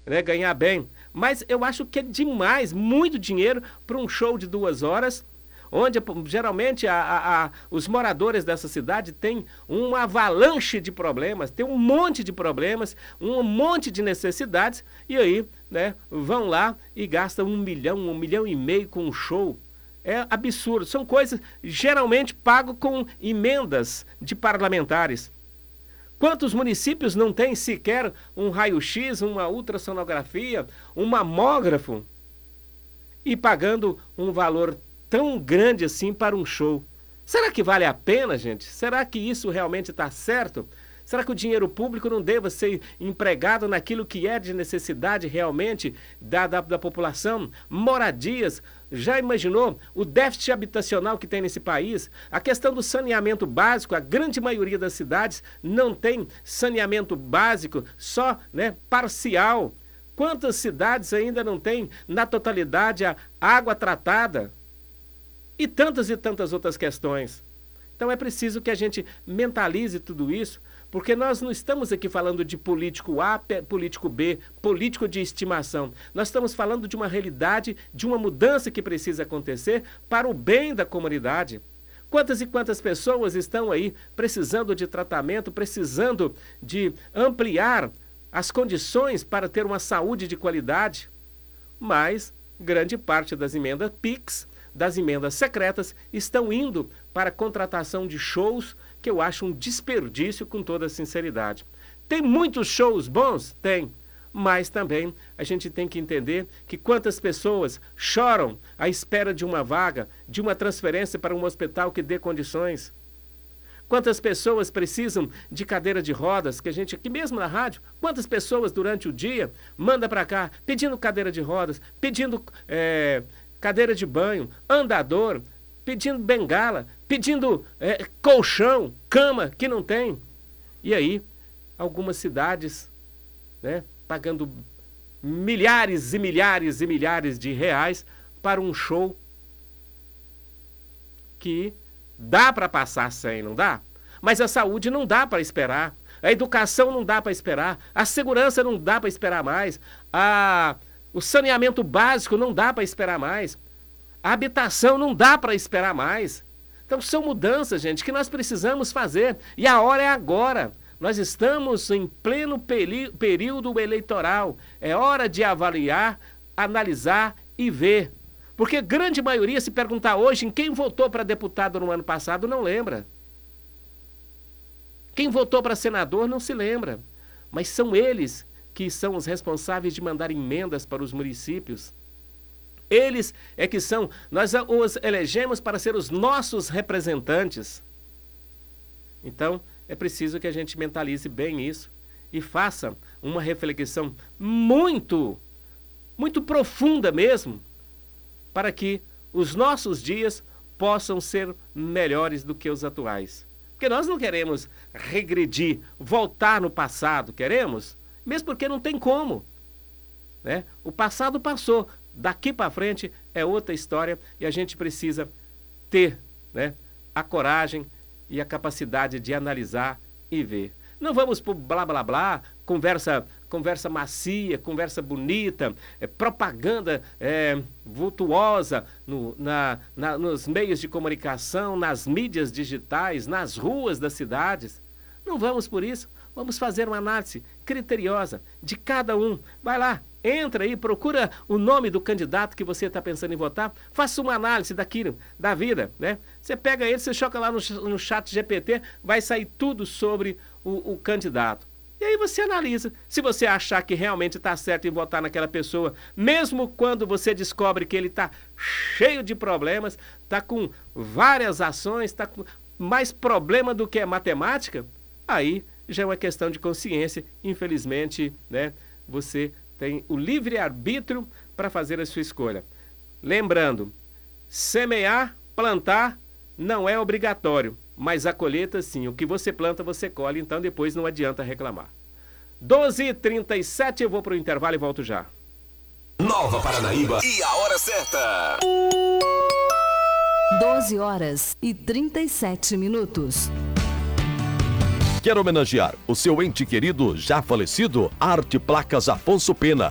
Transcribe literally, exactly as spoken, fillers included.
né, ganhar bem. Mas eu acho que é demais, muito dinheiro para um show de duas horas, onde geralmente a, a, a, os moradores dessa cidade têm uma avalanche de problemas, tem um monte de problemas, um monte de necessidades, e aí, né, vão lá e gastam um milhão, um milhão e meio com um show. É absurdo, são coisas geralmente pago com emendas de parlamentares. Quantos municípios não têm sequer um raio-x, uma ultrassonografia, um mamógrafo, e pagando um valor tão grande assim para um show? Será que vale a pena, gente? Será que isso realmente está certo? Será que o dinheiro público não deva ser empregado naquilo que é de necessidade realmente da, da, da população? Moradias. Já imaginou o déficit habitacional que tem nesse país? A questão do saneamento básico, a grande maioria das cidades não tem saneamento básico, só, né, parcial. Quantas cidades ainda não têm, na totalidade, a água tratada? E tantas e tantas outras questões. Então é preciso que a gente mentalize tudo isso, porque nós não estamos aqui falando de político A, político B, político de estimação. Nós estamos falando de uma realidade, de uma mudança que precisa acontecer para o bem da comunidade. Quantas e quantas pessoas estão aí precisando de tratamento, precisando de ampliar as condições para ter uma saúde de qualidade? Mas grande parte das emendas PIX, das emendas secretas, estão indo para a contratação de shows, que eu acho um desperdício, com toda a sinceridade. Tem muitos shows bons? Tem. Mas também a gente tem que entender que quantas pessoas choram à espera de uma vaga, de uma transferência para um hospital que dê condições. Quantas pessoas precisam de cadeira de rodas, que a gente aqui mesmo na rádio, quantas pessoas durante o dia manda para cá pedindo cadeira de rodas, pedindo é, cadeira de banho, andador, pedindo bengala, pedindo é, colchão, cama, que não tem. E aí, algumas cidades, né, pagando milhares e milhares e milhares de reais para um show que dá para passar sem, não dá? Mas a saúde não dá para esperar, a educação não dá para esperar, a segurança não dá para esperar mais, a... o saneamento básico não dá para esperar mais, a habitação não dá para esperar mais. Então são mudanças, gente, que nós precisamos fazer, e a hora é agora. Nós estamos em pleno peri- período eleitoral, é hora de avaliar, analisar e ver. Porque a grande maioria, se perguntar hoje em quem votou para deputado no ano passado, não lembra. Quem votou para senador não se lembra. Mas são eles que são os responsáveis de mandar emendas para os municípios. Eles é que são, nós os elegemos para ser os nossos representantes. Então, é preciso que a gente mentalize bem isso e faça uma reflexão muito, muito profunda mesmo, para que os nossos dias possam ser melhores do que os atuais. Porque nós não queremos regredir, voltar no passado, queremos? Mesmo porque não tem como, né? O passado passou, daqui para frente é outra história e a gente precisa ter, né, a coragem e a capacidade de analisar e ver. Não vamos por blá blá blá, conversa, conversa macia, conversa bonita, é, propaganda é, vultuosa no, na, na, nos meios de comunicação, nas mídias digitais, nas ruas das cidades. Não vamos por isso. Vamos fazer uma análise criteriosa de cada um. Vai lá, entra aí, procura o nome do candidato que você está pensando em votar, faça uma análise daquilo, da vida, né? Você pega ele, você choca lá no, no chat G P T, vai sair tudo sobre o, o candidato. E aí você analisa. Se você achar que realmente está certo em votar naquela pessoa, mesmo quando você descobre que ele está cheio de problemas, está com várias ações, está com mais problema do que a matemática, aí já é uma questão de consciência. Infelizmente, né, você tem o livre-arbítrio para fazer a sua escolha. Lembrando, semear, plantar não é obrigatório, mas a colheita sim. O que você planta, você colhe, então depois não adianta reclamar. doze e trinta e sete, eu vou para o intervalo e volto já. Nova Paranaíba e a hora certa. doze horas e trinta e sete minutos. Quer homenagear o seu ente querido já falecido? Arte Placas Afonso Pena